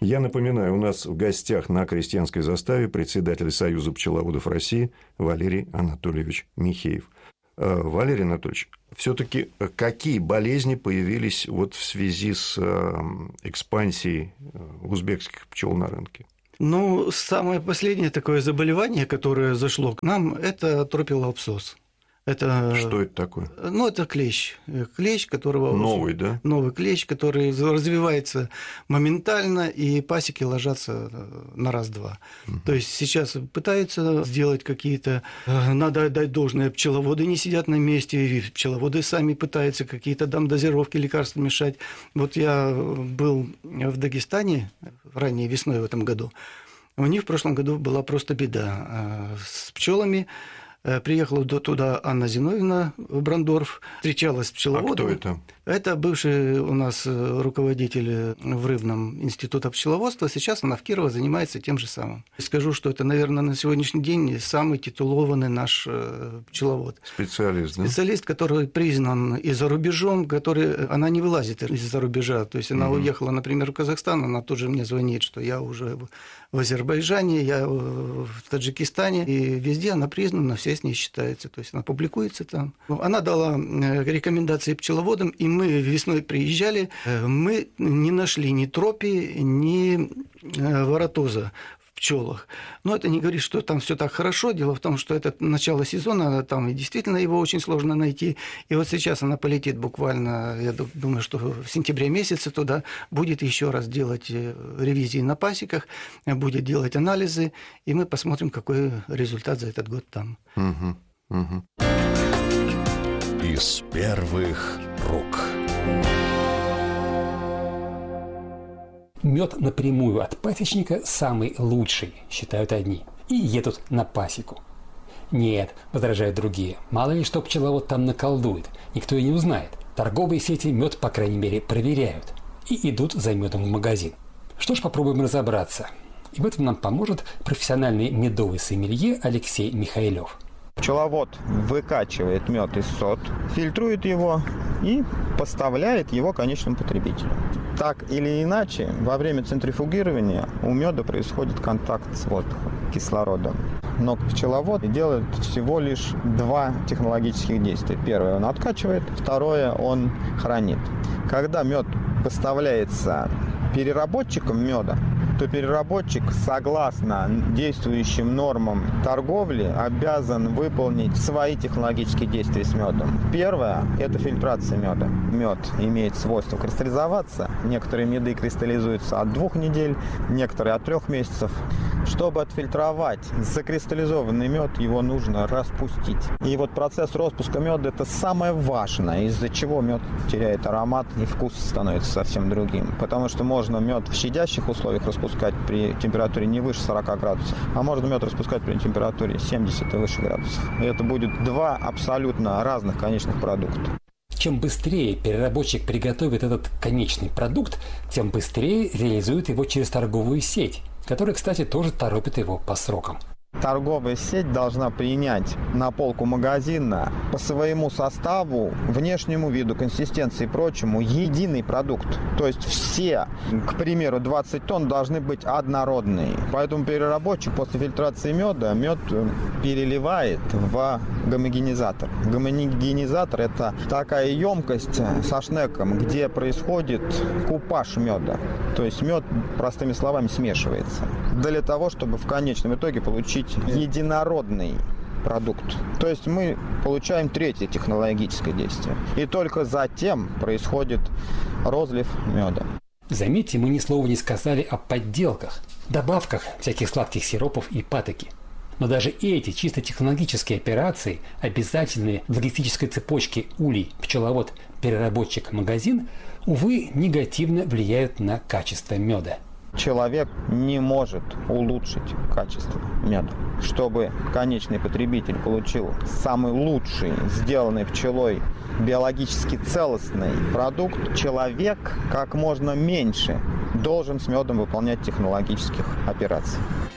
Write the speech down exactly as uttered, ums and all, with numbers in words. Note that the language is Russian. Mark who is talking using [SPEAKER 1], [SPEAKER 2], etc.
[SPEAKER 1] Я напоминаю, у нас в гостях на крестьянской заставе председатель Союза пчеловодов России Валерий Анатольевич Михеев. Валерий Анатольевич, все-таки какие болезни появились вот в связи с экспансией узбекских пчел на рынке?
[SPEAKER 2] Ну, самое последнее такое заболевание, которое зашло к нам, это тропилоапсоз. Это,
[SPEAKER 1] что это такое?
[SPEAKER 2] Ну, это клещ. Клещ, которого...
[SPEAKER 1] Новый, да?
[SPEAKER 2] Новый клещ, который развивается моментально, и пасеки ложатся на раз-два. Угу. То есть сейчас пытаются сделать какие-то... Надо отдать должное, пчеловоды не сидят на месте, пчеловоды сами пытаются какие-то там дозировки лекарств мешать. Вот я был в Дагестане ранней весной в этом году. У них в прошлом году была просто беда с пчелами. Приехала туда Анна Зиновьевна Брандорф, встречалась с пчеловодом.
[SPEAKER 1] А кто это?
[SPEAKER 2] Это бывший у нас руководитель в Рыбном института пчеловодства. Сейчас она в Кирово занимается тем же самым. Скажу, что это, наверное, на сегодняшний день самый титулованный наш пчеловод.
[SPEAKER 1] Специалист, да?
[SPEAKER 2] Специалист, который признан и за рубежом, который... она не вылазит из-за рубежа. То есть она угу. уехала, например, в Казахстан, она тут же мне звонит, что я уже в Азербайджане, я в Таджикистане, и везде она признана, все с ней считаются. То есть она публикуется там. Она дала рекомендации пчеловодам, и мы весной приезжали, мы не нашли ни тропи, ни воротоза в пчелах. Но это не говорит, что там все так хорошо. Дело в том, что это начало сезона, там и действительно его очень сложно найти. И вот сейчас она полетит буквально, я думаю, что в сентябре месяце туда будет еще раз делать ревизии на пасеках, будет делать анализы, и мы посмотрим, какой результат за этот год там.
[SPEAKER 1] Угу, угу.
[SPEAKER 3] Из первых рук.
[SPEAKER 4] Мед напрямую от пасечника самый лучший, считают одни, и едут на пасеку. Нет, возражают другие, мало ли что пчеловод там наколдует, никто и не узнает. Торговые сети мед, по крайней мере, проверяют и идут за медом в магазин. Что ж, попробуем разобраться. И в этом нам поможет профессиональный медовый сомелье Алексей Михайлов.
[SPEAKER 5] Пчеловод выкачивает мед из сот, фильтрует его и поставляет его конечному потребителю. Так или иначе, во время центрифугирования у меда происходит контакт с воздухом, кислородом. Но пчеловод делает всего лишь два технологических действия. Первое – он откачивает, второе – он хранит. Когда мед поставляется переработчиком меда, то переработчик, согласно действующим нормам торговли, обязан выполнить свои технологические действия с медом. Первое – это фильтрация меда. Мед имеет свойство кристаллизоваться. Некоторые меды кристаллизуются от двух недель, некоторые от трех месяцев. Чтобы отфильтровать закристаллизованный мед, его нужно распустить. И вот процесс распуска меда – это самое важное, из-за чего мед теряет аромат и вкус становится совсем другим. Потому что можно мед в щадящих условиях распускать при температуре не выше сорока градусов, а можно мед распускать при температуре семьдесят и выше градусов. И это будет два абсолютно разных конечных продукта.
[SPEAKER 4] Чем быстрее переработчик приготовит этот конечный продукт, тем быстрее реализует его через торговую сеть, которая, кстати, тоже торопит его по срокам.
[SPEAKER 5] Торговая сеть должна принять на полку магазина по своему составу, внешнему виду, консистенции и прочему единый продукт. То есть все, к примеру, двадцать тонн должны быть однородные. Поэтому переработчик после фильтрации меда мед переливает в гомогенизатор. Гомогенизатор – это такая емкость со шнеком, где происходит купаж меда. То есть мед, простыми словами, смешивается. Для того, чтобы в конечном итоге получить единородный продукт. То есть мы получаем третье технологическое действие. И только затем происходит розлив меда.
[SPEAKER 4] Заметьте, мы ни слова не сказали о подделках, добавках всяких сладких сиропов и патоки. Но даже эти чисто технологические операции, обязательные в логистической цепочке улей, пчеловод, переработчик, магазин, увы, негативно влияют на качество меда.
[SPEAKER 5] Человек не может улучшить качество меда. Чтобы конечный потребитель получил самый лучший, сделанный пчелой, биологически целостный продукт, человек как можно меньше должен с медом выполнять технологических операций.